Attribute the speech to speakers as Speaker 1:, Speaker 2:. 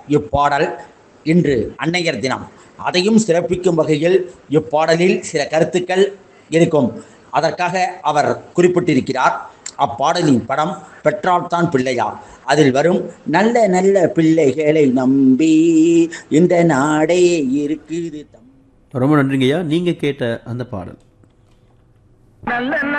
Speaker 1: இப்பாடல் இன்று அன்னையர் தினம். அதையும் சிறப்பிக்கும் வகையில் இப்பாடலில் சில கருத்துக்கள் இருக்கும். அதற்காக அவர் குறிப்பிட்டிருக்கிறார். அப்பாடலின் படம் பெற்றால்தான் பிள்ளையார். அதில் வரும் நல்ல நல்ல பிள்ளைகளை நம்பி இந்த நாடே இருக்குது.
Speaker 2: ரொம்ப நன்றிங்கய்யா. நீங்கள் கேட்ட அந்த பாடல்
Speaker 3: நல்ல